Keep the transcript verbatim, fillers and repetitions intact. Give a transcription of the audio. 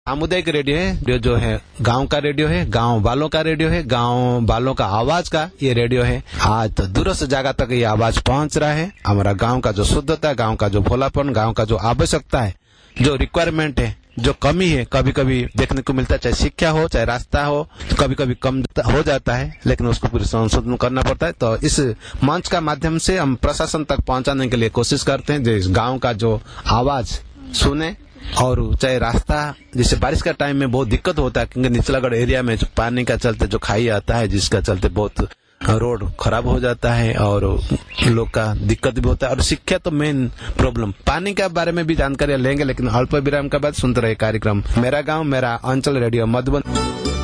सामुदायिक रेडियो है, जो जो है गांव का रेडियो है, गांव वालों का रेडियो है, गांव वालों का आवाज का ये रेडियो है। आज तो दूरस्थ जगह तक ये आवाज पहुंच रहा है। हमारा गांव का जो शुद्धता, गांव का जो भोलापन, गांव का जो आवश्यकता है, जो रिक्वायरमेंट है, जो कमी है, कभी कभी देखने को मिलता है, चाहे शिक्षा हो, चाहे रास्ता हो, कभी कभी कम हो जाता है, लेकिन उसको पूरी संशोधन करना पड़ता है। तो इस मंच का माध्यम से हम प्रशासन तक पहुंचाने के लिए कोशिश करते हैं, जो गांव का जो आवाज सुने। और चाहे रास्ता, जैसे बारिश का टाइम में बहुत दिक्कत होता है, क्योंकि निचलागढ़ एरिया में जो पानी का चलते जो खाई आता है, जिसका चलते बहुत रोड खराब हो जाता है और लोग का दिक्कत भी होता है। और शिक्षा तो मेन प्रॉब्लम। पानी के बारे में भी जानकारी लेंगे, लेकिन अल्प विराम के बाद सुनते रहे कार्यक्रम मेरा गांव मेरा अंचल रेडियो मधुबन।